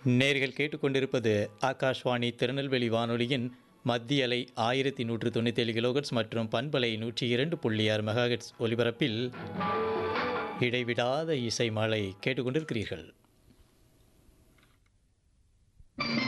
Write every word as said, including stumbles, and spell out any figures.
நேர்கள் கேட்டுக்கொண்டிருப்பது ஆகாஷ்வாணி திருநெல்வேலி வானொலியின் மத்திய அலை ஆயிரத்தி நூற்று தொண்ணூற்றி ஏழு கிலோகட்ஸ் மற்றும் பண்பலை நூற்றி இரண்டு புள்ளி ஆறு மெகாஹெட்ஸ் ஒலிபரப்பில் இடைவிடாத இசை மழை கேட்டுக்கொண்டிருக்கிறீர்கள்.